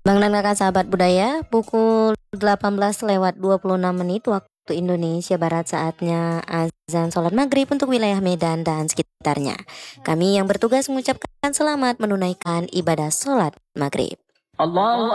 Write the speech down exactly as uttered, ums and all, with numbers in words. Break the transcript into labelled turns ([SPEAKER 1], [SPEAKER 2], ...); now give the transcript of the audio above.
[SPEAKER 1] Bang dan kakak sahabat budaya, pukul delapan belas lewat dua puluh enam menit waktu Indonesia Barat, saatnya azan sholat maghrib untuk wilayah Medan dan sekitarnya. Kami yang bertugas mengucapkan selamat menunaikan ibadah sholat maghrib.
[SPEAKER 2] Allahu